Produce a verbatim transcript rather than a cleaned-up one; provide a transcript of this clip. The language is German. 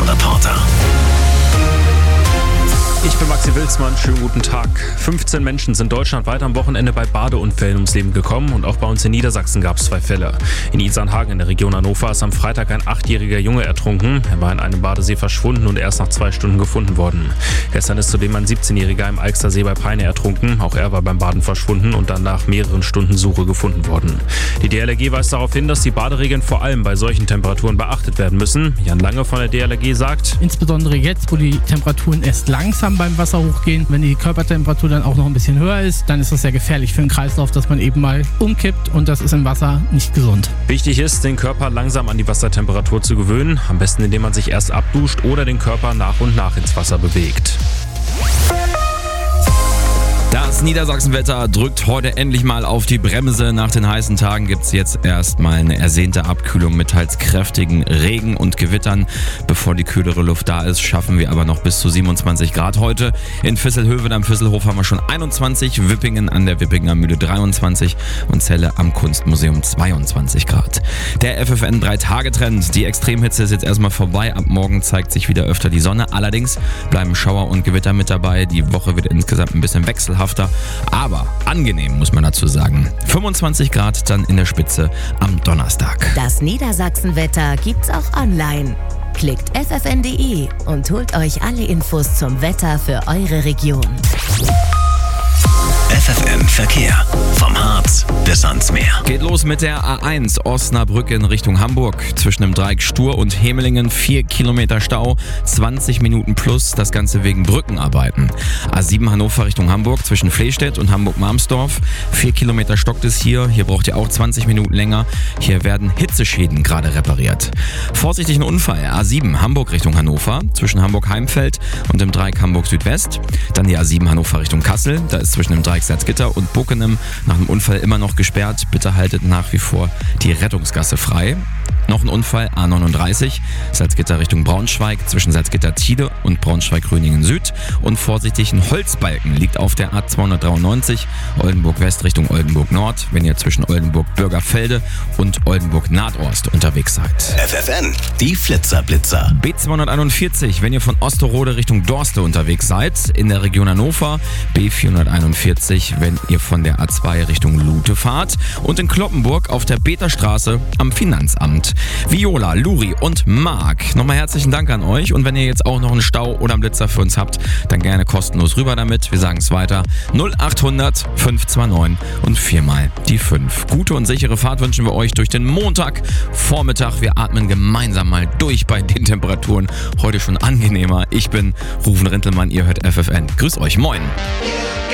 Reporter. Ich bin Maxi Wilsmann, schönen guten Tag. fünfzehn Menschen sind deutschlandweit am Wochenende bei Badeunfällen ums Leben gekommen und auch bei uns in Niedersachsen gab es zwei Fälle. In Isarnhagen in der Region Hannover ist am Freitag ein achtjähriger Junge ertrunken. Er war in einem Badesee verschwunden und erst nach zwei Stunden gefunden worden. Gestern ist zudem ein siebzehnjähriger im Eichster bei Peine ertrunken. Auch er war beim Baden verschwunden und dann nach mehreren Stunden Suche gefunden worden. Die D L R G weist darauf hin, dass die Baderegeln vor allem bei solchen Temperaturen beachtet werden müssen. Jan Lange von der D L R G sagt: Insbesondere jetzt, wo die Temperaturen erst langsam beim Wasser hochgehen, wenn die Körpertemperatur dann auch noch ein bisschen höher ist, dann ist das sehr gefährlich für den Kreislauf, dass man eben mal umkippt und das ist im Wasser nicht gesund. Wichtig ist, den Körper langsam an die Wassertemperatur zu gewöhnen, am besten indem man sich erst abduscht oder den Körper nach und nach ins Wasser bewegt. Das Niedersachsenwetter drückt heute endlich mal auf die Bremse. Nach den heißen Tagen gibt es jetzt erstmal eine ersehnte Abkühlung mit teils kräftigen Regen und Gewittern. Bevor die kühlere Luft da ist, schaffen wir aber noch bis zu siebenundzwanzig Grad heute. In Visselhöven am Visselhof haben wir schon einundzwanzig, Wippingen an der Wippinger Mühle dreiundzwanzig und Celle am Kunstmuseum zweiundzwanzig Grad. Der F F N drei Tage Trend. Die Extremhitze ist jetzt erstmal vorbei. Ab morgen zeigt sich wieder öfter die Sonne. Allerdings bleiben Schauer und Gewitter mit dabei. Die Woche wird insgesamt ein bisschen wechselhafter. Aber angenehm, muss man dazu sagen. fünfundzwanzig Grad dann in der Spitze am Donnerstag. Das Niedersachsenwetter gibt's auch online. Klickt f f n punkt d e und holt euch alle Infos zum Wetter für eure Region. F F N Verkehr. Vom Harz bis ans Meer. Geht los mit der A eins Osnabrück in Richtung Hamburg. Zwischen dem Dreieck Stur und Hemelingen vier Kilometer Stau, zwanzig Minuten plus, das Ganze wegen Brückenarbeiten. A sieben Hannover Richtung Hamburg zwischen Flehstedt und Hamburg-Marmsdorf. vier Kilometer stockt es hier. Hier braucht ihr auch zwanzig Minuten länger. Hier werden Hitzeschäden gerade repariert. Vorsichtig ein Unfall. A sieben Hamburg Richtung Hannover zwischen Hamburg-Heimfeld und dem Dreieck Hamburg-Südwest. Dann die A sieben Hannover Richtung Kassel. Da ist zwischen dem Dreieck Salzgitter und Bockenem nach dem Unfall immer noch gesperrt. Bitte haltet nach wie vor die Rettungsgasse frei. Noch ein Unfall, A neununddreißig, Salzgitter Richtung Braunschweig, zwischen Salzgitter-Tide und Braunschweig-Gröningen Süd. Und vorsichtig, ein Holzbalken liegt auf der A zweihundertdreiundneunzig, Oldenburg-West Richtung Oldenburg-Nord, wenn ihr zwischen Oldenburg-Bürgerfelde und Oldenburg-Nadost unterwegs seid. F F N, die Flitzerblitzer. B zweihunderteinundvierzig, wenn ihr von Osterode Richtung Dorste unterwegs seid, in der Region Hannover. B vierhunderteinundvierzig, wenn ihr von der A zwei Richtung Lute fahrt. Und in Cloppenburg auf der Beterstraße am Finanzamt. Viola, Luri und Marc, nochmal herzlichen Dank an euch. Und wenn ihr jetzt auch noch einen Stau oder einen Blitzer für uns habt, dann gerne kostenlos rüber damit. Wir sagen es weiter. null achthundert fünf zwei neun und viermal die fünf. Gute und sichere Fahrt wünschen wir euch durch den Montag Vormittag. Wir atmen gemeinsam mal durch bei den Temperaturen. Heute schon angenehmer. Ich bin Rufen Rintelmann, ihr hört F F N. Grüß euch, moin.